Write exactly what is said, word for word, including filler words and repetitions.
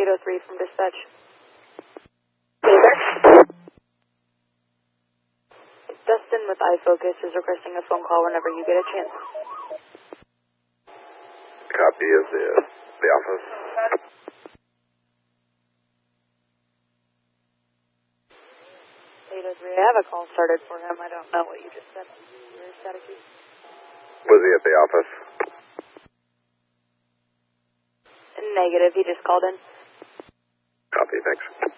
eight oh three from dispatch. Dustin with iFocus is requesting a phone call whenever you get a chance. Copy of the, the office. eight oh three, I have a call started for him. I don't know what you just said. Your static key. Was he at the office? Negative, he just called in. Copy, thanks.